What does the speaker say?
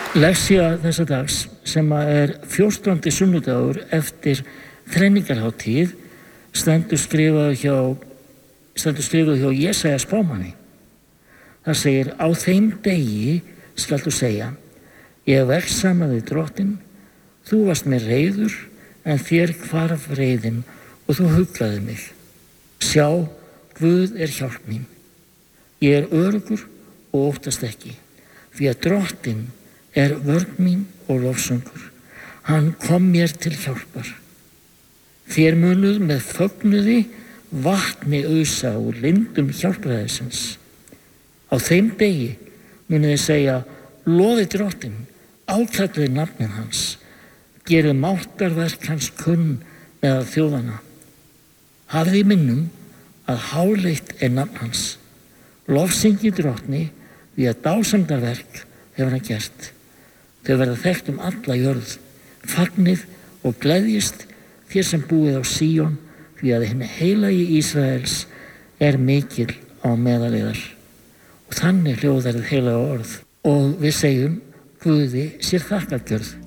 Lexía þessa dags sem fjórtánda sunnudagur eftir þrenningarhátíð stendur skrifað hjá Jesaja spámanni. Það segir: á þeim degi skaltu segja, ég vegsamaði Drottinn, þú varst mér reiður, en þér hvarf reiðin og þú huggaðir mig. Sjá, Guð hjálp mín. Ég öruggur og óttast ekki, því að Drottinn vörn mín og lofsöngur. Hann kom mér til hjálpar. Þér munuð með fögnuði vatni ausa úr lindum hjálpræðisins. Á þeim degi munuð þið segja: lofið Drottinn, ákallið nafnið hans, gerið máttarverk hans kunn meðal þjóðanna. Hafið í minnum að háleitt nafn hans. Lofsyngið Drottni, því að dásemdarverk hefur hann gert. Þau verða þekkt alla jörð. Fagnið og gleðjist þér sem búið á Síón, því að hinn heilagi Ísraels mikil á meðal yðar. Og þannig hljóðar hið heilaga orð. Og við segjum: Guði sé þakkargjörð.